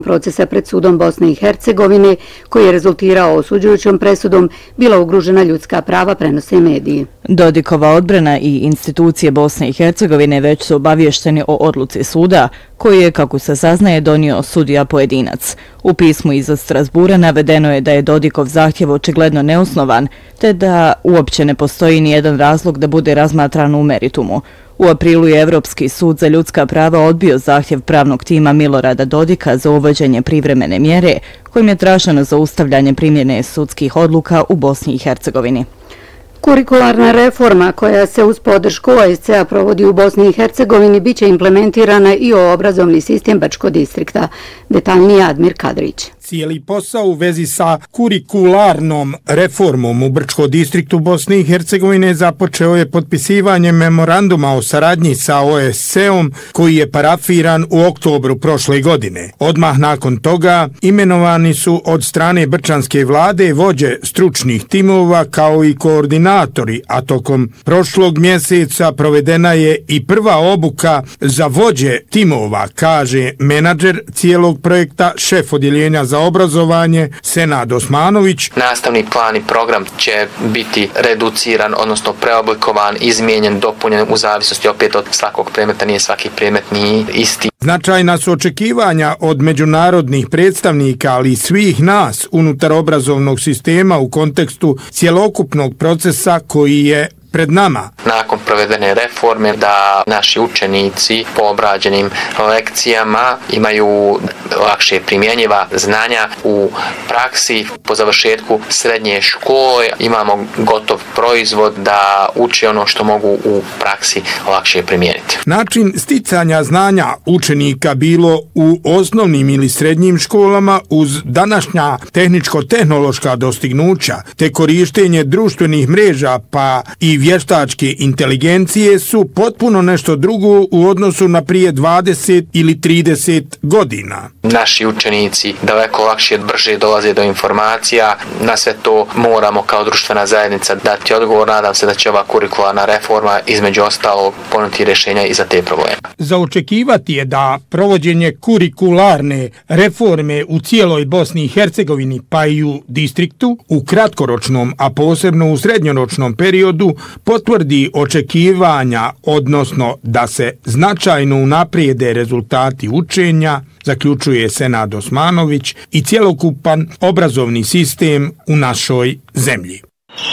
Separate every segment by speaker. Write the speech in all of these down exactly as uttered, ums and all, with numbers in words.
Speaker 1: procesa pred sudom Bosne i Hercegovine, koji je rezultirao osuđujućom presudom, bila ugrožena ljudska prava, prenose mediji.
Speaker 2: Dodikova odbrana i institucije Bosne i Hercegovine već su obavješteni o odluci suda, koji je, kako se saznaje, donio sudija pojedinac. U pismu iz Strasbura navedeno je da je Dodikov zahtjev očigledno neosnovan, te da uopće ne postoji nijedan razlog da bude razmatran u meritumu. U aprilu je Evropski sud za ljudska prava odbio zahtjev pravnog tima Milorada Dodika za uvođenje privremene mjere, kojim je traženo zaustavljanje primjene sudskih odluka u Bosni i Hercegovini.
Speaker 1: Kurikularna reforma koja se uz podršku O S C-a provodi u Bosni i Hercegovini biće implementirana i u obrazovni sistem Bačkog distrikta. Detaljnije Admir Kadrić.
Speaker 3: Cijeli posao u vezi sa kurikularnom reformom u Brčkom distriktu Bosne i Hercegovine započeo je potpisivanjem memoranduma o saradnji sa O S C-om koji je parafiran u oktobru prošle godine. Odmah nakon toga imenovani su od strane brčanske vlade vođe stručnih timova kao i koordinatori, a tokom prošlog mjeseca provedena je i prva obuka za vođe timova, kaže menadžer cijelog projekta, šef odjeljenja za obrazovanje Senad Osmanović.
Speaker 4: Nastavni plan i program će biti reduciran, odnosno preoblikovan, izmijenjen, dopunjen u zavisnosti opet od svakog predmeta, nije svaki predmet ni isti.
Speaker 3: Značajna su očekivanja od međunarodnih predstavnika, ali i svih nas unutar obrazovnog sistema u kontekstu cjelokupnog procesa koji je pred nama.
Speaker 4: Nakon provedene reforme da naši učenici po obrađenim lekcijama imaju lakše primjenjiva znanja u praksi. Po završetku srednje škole imamo gotov proizvod da uče ono što mogu u praksi lakše primijeniti.
Speaker 3: Način sticanja znanja učenika bilo u osnovnim ili srednjim školama uz današnja tehničko-tehnološka dostignuća te korištenje društvenih mreža pa i vještačke inteligencije su potpuno nešto drugo u odnosu na prije dvadeset ili trideset godina.
Speaker 4: Naši učenici daleko lakše brže dolaze do informacija, na sve to moramo kao društvena zajednica dati odgovor. Nadam se da će ova kurikularna reforma između ostalog ponuditi rješenja i za te probleme.
Speaker 3: Za očekivati je da provođenje kurikularne reforme u cijeloj Bosni i Hercegovini pa i u distriktu u kratkoročnom, a posebno u srednjoročnom periodu potvrdi očekivanja, odnosno da se značajno unaprijede rezultati učenja, zaključuje Senad Osmanović, i cjelokupan obrazovni sistem u našoj zemlji.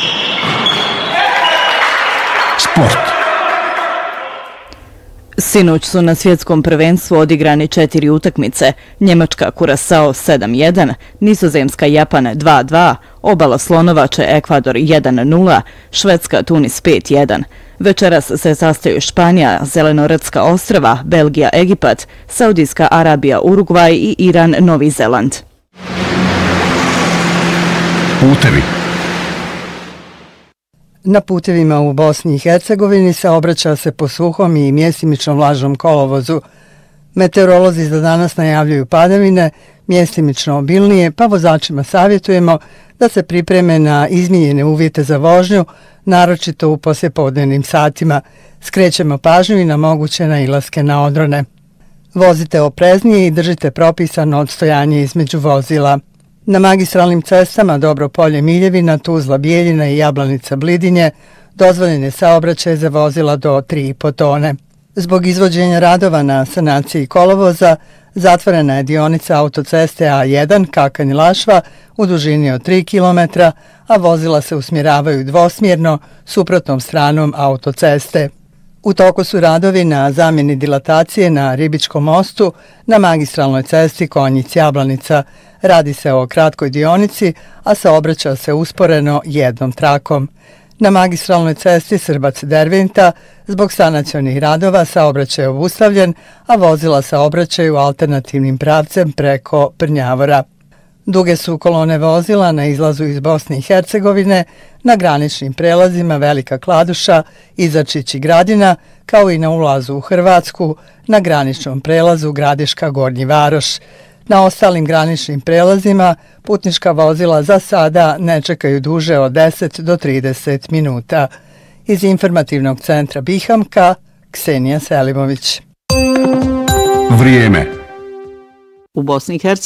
Speaker 5: Sport.
Speaker 2: Sinoć su na svjetskom prvenstvu odigrani četiri utakmice. Njemačka Kurasao sedam jedan, Nizozemska Japan dva dva, Obala Slonovače Ekvador jedan nula, Švedska Tunis pet jedan. Večeras se sastaju Španija, Zelenorodska ostrva, Belgija Egipat, Saudijska Arabija Urugvaj i Iran Novi Zeland.
Speaker 5: Putevi.
Speaker 6: Na putevima u Bosni i Hercegovini saobraća se po suhom i mjestimično vlažnom kolovozu. Meteorolozi za danas najavljuju padavine, mjestimično obilnije, pa vozačima savjetujemo da se pripreme na izmijenjene uvjete za vožnju, naročito u poslijepodnevnim satima. Skrećemo pažnju i na moguće nailaske na odrone. Vozite opreznije i držite propisano odstojanje između vozila. Na magistralnim cestama Dobropolje Miljevina, Tuzla Bijeljina i Jablanica Blidinje dozvoljen je saobraćaj za vozila do tri i po tone. Zbog izvođenja radova na sanaciji kolovoza zatvorena je dionica autoceste A jedan Kakanj-Lašva u dužini od tri kilometra, a vozila se usmjeravaju dvosmjerno suprotnom stranom autoceste. U toku su radovi na zamjeni dilatacije na Ribičkom mostu na magistralnoj cesti Konjic-Jablanica. Radi se o kratkoj dionici, a saobraća se usporeno jednom trakom. Na magistralnoj cesti Srbac-Derventa zbog sanacionih radova saobraćaj je obustavljen, a vozila saobraćaju alternativnim pravcem preko Prnjavora. Duge su kolone vozila na izlazu iz Bosne i Hercegovine, na graničnim prelazima Velika Kladuša, Izačić i Gradina, kao i na ulazu u Hrvatsku, na graničnom prelazu Gradiška Gornji Varoš. Na ostalim graničnim prelazima putnička vozila za sada ne čekaju duže od deset do trideset minuta. Iz informativnog centra Bihamka, Ksenija Selimović.
Speaker 5: Vrijeme.
Speaker 2: U Bosni i Hercegovini